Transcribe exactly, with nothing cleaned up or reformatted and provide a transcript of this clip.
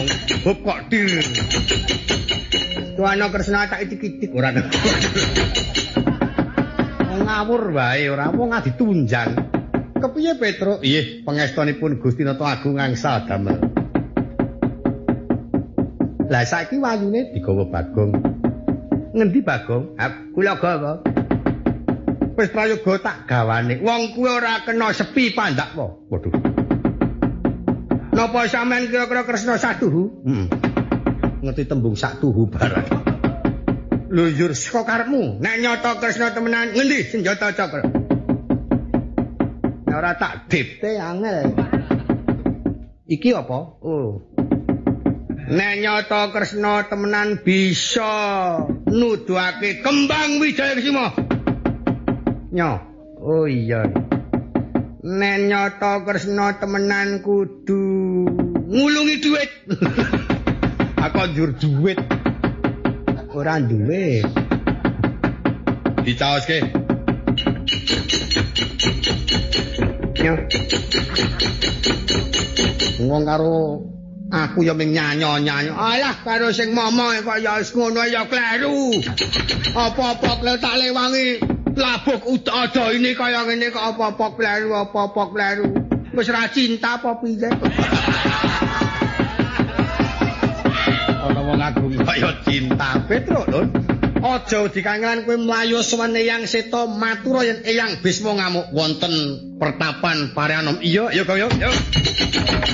Hop kok dir. Tuana Kresna tak itik-itik ora. Ngawur wae ora wong ditunjang. Kepiye Petruk? Nggih, pangestunipun Gusti Nata Agung angsal damel. Lah saiki wayune digawa Bagong. Ngendi Bagong? Ha, kula gawa. Wis prayoga tak gawane. Wong kuwi ora kena sepi pandak apa? Waduh. Napa sampean kira-kira Kresna satuhu? Heeh. Ngerti tembung satuhu barang. Lho yur saka karepmu. Nek nyata Kresna temenan ngendi senjata cakra? Nek ora tak dipte angel. Iki apa? Oh. Nek nyata Kresna temenan bisa nuduhake kembang Wijaya Kesima. Nyo. Oh iya. Nek nyata Kresna temenan kudu ngulungi duit. Aku njur duit. Ora duwe. Dicaoske. Nyo. Wong karo aku ya ming nyanyo-nyanyo. Alah karo sing momo kok ya wis ngono ya kleru. Apa-apa klek tak lewangi. Labuk utada ini kaya ngene kok apa-apa kleru, apa-apa kleru. Wis ra cinta apa piye? Ana wong agung kaya cinta Petruk lho. Aja dikangelan kowe mlayu suwen Eyang Seta matur yen Eyang Bisma ngamuk wonten pertapan Paranom. Iya, ya kaya. Yo.